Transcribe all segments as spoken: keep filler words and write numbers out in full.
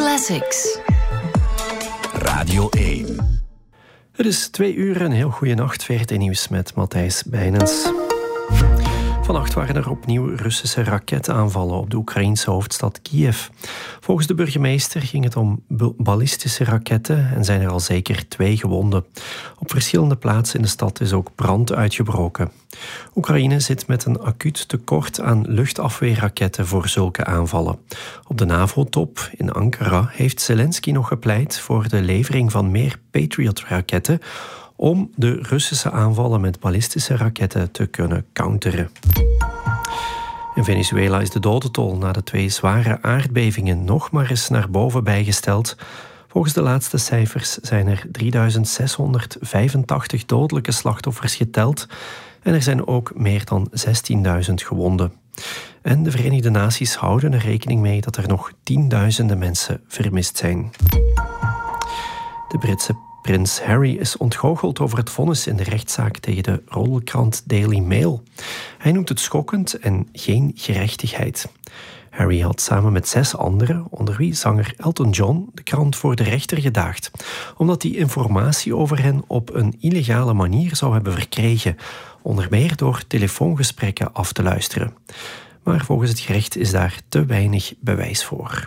Classics. Radio één. Het is twee uur, een heel goede nacht. V R T Nieuws met Matthijs Bijnens. Vannacht waren er opnieuw Russische raketaanvallen op de Oekraïense hoofdstad Kiev. Volgens de burgemeester ging het om ballistische raketten en zijn er al zeker twee gewonden. Op verschillende plaatsen in de stad is ook brand uitgebroken. Oekraïne zit met een acuut tekort aan luchtafweerraketten voor zulke aanvallen. Op de NAVO-top in Ankara heeft Zelensky nog gepleit voor de levering van meer Patriot-raketten om de Russische aanvallen met ballistische raketten te kunnen counteren. In Venezuela is de dodentol na de twee zware aardbevingen nog maar eens naar boven bijgesteld. Volgens de laatste cijfers zijn er drieduizend zeshonderdvijfentachtig dodelijke slachtoffers geteld en er zijn ook meer dan zestienduizend gewonden. En de Verenigde Naties houden er rekening mee dat er nog tienduizenden mensen vermist zijn. De Britse Prins Harry is ontgoocheld over het vonnis in de rechtszaak tegen de roddelkrant Daily Mail. Hij noemt het schokkend en geen gerechtigheid. Harry had samen met zes anderen, onder wie zanger Elton John, de krant voor de rechter gedaagd, omdat hij informatie over hen op een illegale manier zou hebben verkregen, onder meer door telefoongesprekken af te luisteren. Maar volgens het gerecht is daar te weinig bewijs voor.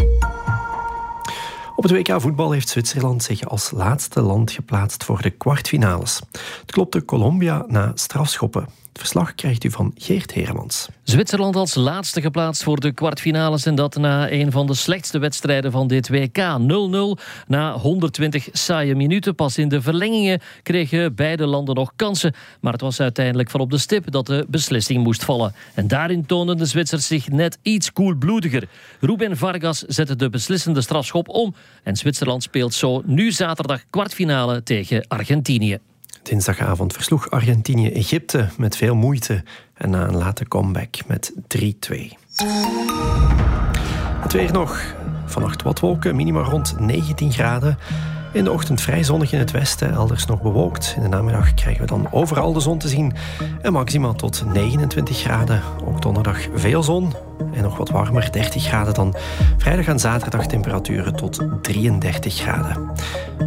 Op het W K voetbal heeft Zwitserland zich als laatste land geplaatst voor de kwartfinales. Het klopte Colombia na strafschoppen. Het verslag krijgt u van Geert Heremans. Zwitserland als laatste geplaatst voor de kwartfinales en dat na een van de slechtste wedstrijden van dit W K. nul nul na honderdtwintig saaie minuten. Pas in de verlengingen kregen beide landen nog kansen. Maar het was uiteindelijk van op de stip dat de beslissing moest vallen. En daarin toonden de Zwitsers zich net iets koelbloediger. Ruben Vargas zette de beslissende strafschop om. En Zwitserland speelt zo nu zaterdag kwartfinale tegen Argentinië. Dinsdagavond versloeg Argentinië Egypte met veel moeite en na een late comeback met drie twee. Het weer nog. Vannacht wat wolken, minima rond negentien graden. In de ochtend vrij zonnig in het westen, elders nog bewolkt. In de namiddag krijgen we dan overal de zon te zien. En maximaal tot negenentwintig graden. Ook donderdag veel zon en nog wat warmer, dertig graden dan. Vrijdag en zaterdag temperaturen tot drieëndertig graden.